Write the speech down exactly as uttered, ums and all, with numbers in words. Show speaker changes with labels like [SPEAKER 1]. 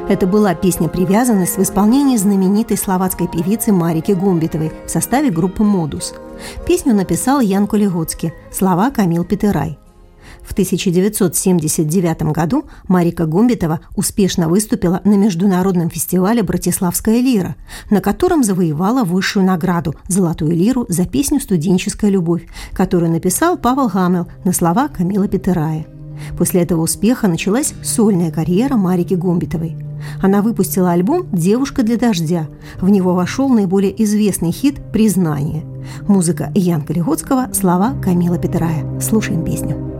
[SPEAKER 1] Это была песня «Привязанность» в исполнении знаменитой словацкой певицы Марики Гумбитовой в составе группы «Модус». Песню написал Ян Кулигоцки, слова Камил Петерай. В тысяча девятьсот семьдесят девятом году Марика Гумбитова успешно выступила на международном фестивале «Братиславская лира», на котором завоевала высшую награду – «Золотую лиру» за песню «Студенческая любовь», которую написал Павел Гамел на слова Камила Петерая. После этого успеха началась сольная карьера Марики Гумбитовой. Она выпустила альбом «Девушка для дождя». В него вошел наиболее известный хит «Признание». Музыка Яна Кулигоцкого, слова Камила Петерая. Слушаем песню.